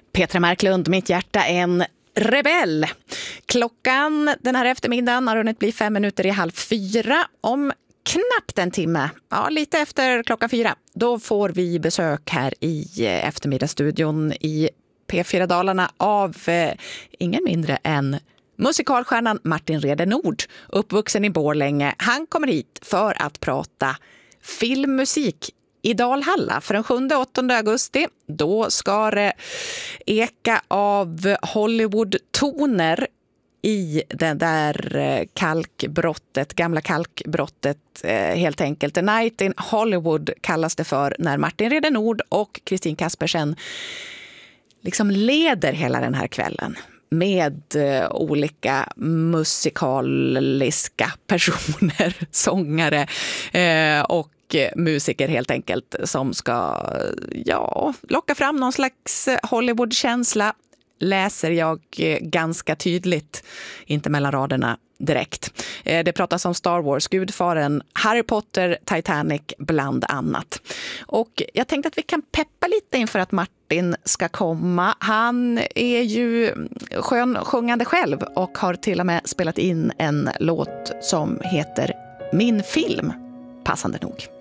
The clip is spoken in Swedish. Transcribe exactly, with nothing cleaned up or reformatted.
Petra Marklund, mitt hjärta en rebell. Klockan den här eftermiddagen har hunnit bli fem minuter i halv fyra. Om knappt en timme, ja, lite efter klockan fyra, då får vi besök här i eftermiddagsstudion i P fyra Dalarna av eh, ingen mindre än musikalstjärnan Martin Rede-Nord, uppvuxen i Borlänge. Han kommer hit för att prata filmmusik i Dalhalla för den sjunde och åttonde augusti. Då ska det eka av Hollywood-toner i det där kalkbrottet, gamla kalkbrottet helt enkelt. The Night in Hollywood kallas det för, när Martin Rede-Nord och Kristin Kaspersen liksom leder hela den här kvällen med uh, olika musikaliska personer, sångare uh, och musiker helt enkelt, som ska ja, locka fram någon slags Hollywood-känsla, läser jag ganska tydligt, inte mellan raderna direkt. Det pratas om Star Wars, Gudfaren, Harry Potter, Titanic bland annat. Och jag tänkte att vi kan peppa lite inför att Martin ska komma. Han är ju skön sjungande själv och har till och med spelat in en låt som heter Min film, passande nog.